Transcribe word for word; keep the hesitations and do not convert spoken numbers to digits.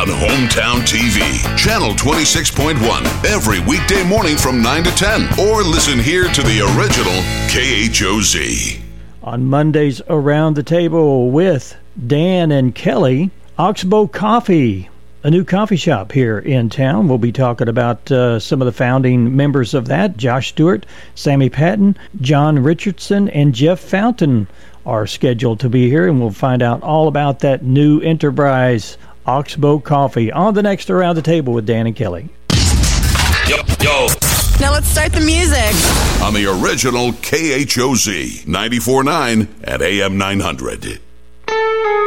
on Hometown T V, Channel twenty-six point one, every weekday morning from nine to ten. Or listen here to the original K H O Z. On Mondays, Around the Table with Dan and Kelly, Oxbow Coffee, a new coffee shop here in town. We'll be talking about uh, some of the founding members of that. Josh Stewart, Sammy Patton, John Richardson, and Jeff Fountain are scheduled to be here, and we'll find out all about that new enterprise, Oxbow Coffee, on the next Around the Table with Dan and Kelly. Yo, yo. Now let's start the music. On the original K H O Z, ninety-four point nine at A M nine hundred.